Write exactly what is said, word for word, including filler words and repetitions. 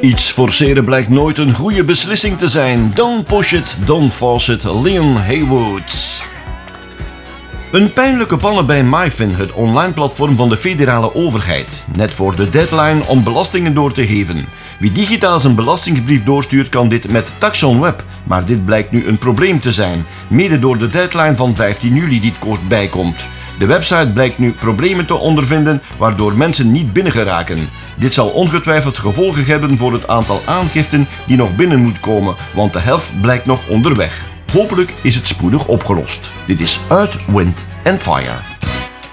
Iets forceren blijkt nooit een goede beslissing te zijn. Don't push it, don't force it. Leon Haywood. Een pijnlijke pannen bij MyFin, het online platform van de federale overheid. Net voor de deadline om belastingen door te geven. Wie digitaal zijn belastingsbrief doorstuurt kan dit met Taxon Web. Maar dit blijkt nu een probleem te zijn. Mede door de deadline van vijftien juli die kort bijkomt. De website blijkt nu problemen te ondervinden waardoor mensen niet binnengeraken. Dit zal ongetwijfeld gevolgen hebben voor het aantal aangiften die nog binnen moet komen, want de helft blijkt nog onderweg. Hopelijk is het spoedig opgelost. Dit is Earth, Wind and Fire.